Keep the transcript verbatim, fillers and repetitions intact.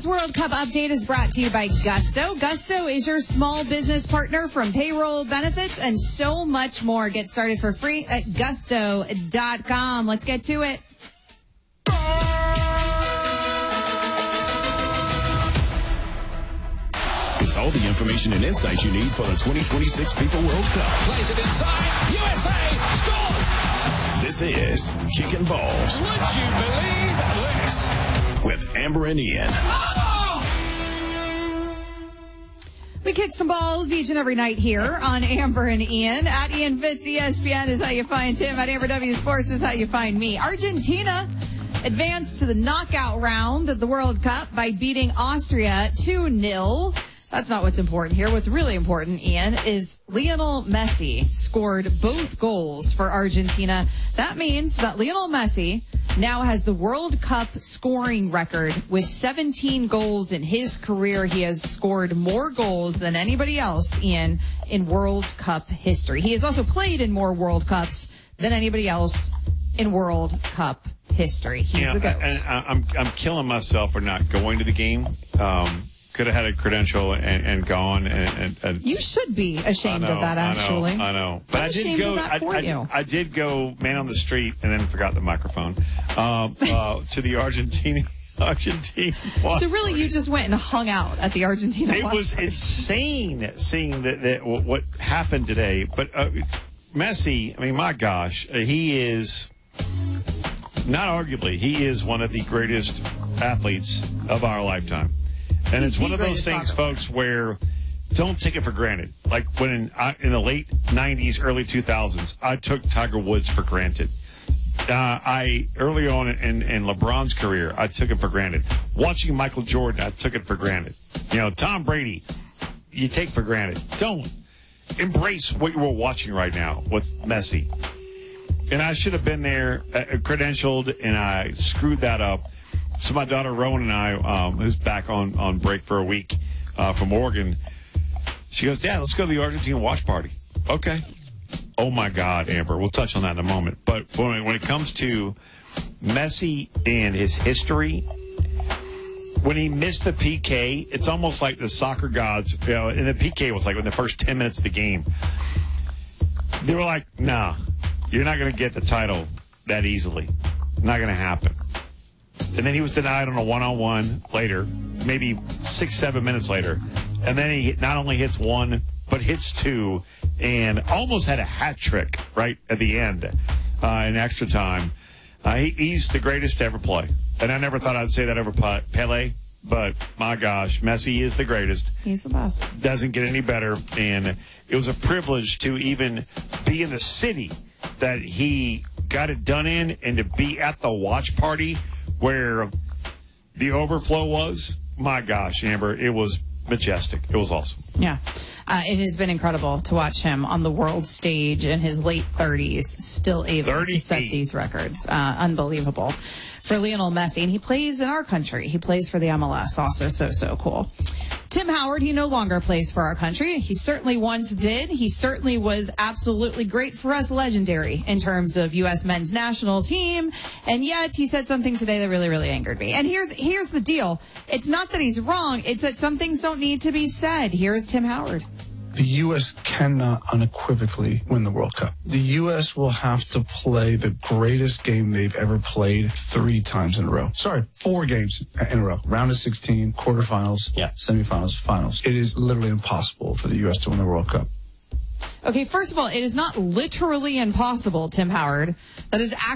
This World Cup update is brought to you by Gusto. Gusto is your small business partner from payroll, benefits, and so much more. Get started for free at gusto dot com. Let's get to it. It's all the information and insight you need for the twenty twenty-six FIFA World Cup. Plays it inside. U S A scores. This is Kicking Balls. Would you believe this? With Amber and Ian. We kick some balls each and every night here on Amber and Ian. At Ian Fitz, E S P N is how you find Tim. At Amber W Sports is how you find me. Argentina advanced to the knockout round of the World Cup by beating Austria two nil. That's not what's important here. What's really important, Ian, is Lionel Messi scored both goals for Argentina. That means that Lionel Messi now has the World Cup scoring record with seventeen goals in his career. He has scored more goals than anybody else, Ian, in World Cup history. He has also played in more World Cups than anybody else in World Cup history. He's you know, the GOAT. And I'm I'm killing myself for not going to the game. Um, could have had a credential and, and gone. And, and, and you should be ashamed know, of that, actually. I know. I know. But I'm I did ashamed go. of that I, for I, you. I did go man on the street and then forgot the microphone um, uh, to the Argentine Argentine. So really, you just went and hung out at the Argentina. It was party. insane seeing that, that what happened today. But uh, Messi, I mean, my gosh, uh, he is not arguably he is one of the greatest athletes of our lifetime. And He's it's one of those things, folks, where don't take it for granted. Like when in, I, in the late nineties, early two thousands, I took Tiger Woods for granted. Uh, I early on in, in LeBron's career, I took it for granted. Watching Michael Jordan, I took it for granted. You know, Tom Brady, you take for granted. Don't embrace what you were watching right now with Messi. And I should have been there, uh, credentialed, and I screwed that up. So my daughter Rowan and I, um, who's back on, on break for a week uh, from Oregon, she goes, Dad, let's go to the Argentine watch party. Okay. Oh, my God, Amber. We'll touch on that in a moment. But when, when it comes to Messi and his history, when he missed the P K, it's almost like the soccer gods, you know, and the P K was like in the first ten minutes of the game. They were like, nah, you're not going to get the title that easily. Not going to happen. And then he was denied on a one-on-one later, maybe six, seven minutes later. And then he not only hits one, but hits two, and almost had a hat trick right at the end uh, in extra time. Uh, he, he's the greatest to ever play. And I never thought I'd say that over Pele, but my gosh, Messi is the greatest. He's the best. Doesn't get any better. And it was a privilege to even be in the city that he got it done in and to be at the watch party where the overflow was. My gosh, Amber, it was majestic. It was awesome. Yeah. Uh, it has been incredible to watch him on the world stage in his late thirties, still able to set these records. Uh, unbelievable for Lionel Messi. And he plays in our country. He plays for the M L S. Also so, so cool. Tim Howard, he no longer plays for our country. He certainly once did. He certainly was absolutely great for us, legendary in terms of U S men's national team. And yet he said something today that really, really angered me. And here's here's the deal. It's not that he's wrong. It's that some things don't need to be said. Here's Tim Howard. The U S cannot unequivocally win the World Cup. The U S will have to play the greatest game they've ever played three times in a row. Sorry, four games in a row. Round of sixteen, quarterfinals, yeah. semifinals, finals. It is literally impossible for the U S to win the World Cup. Okay, first of all, it is not literally impossible, Tim Howard. That is actually